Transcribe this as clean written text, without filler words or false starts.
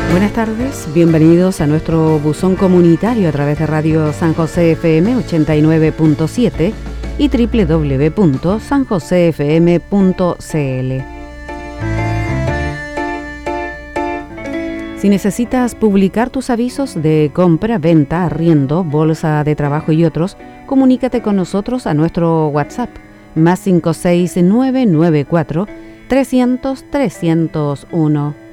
Buenas tardes, bienvenidos a nuestro buzón comunitario a través de Radio San José FM 89.7 y www.sanjosefm.cl. Si necesitas publicar tus avisos de compra, venta, arriendo, bolsa de trabajo y otros, comunícate con nosotros a nuestro WhatsApp +56994 300 301.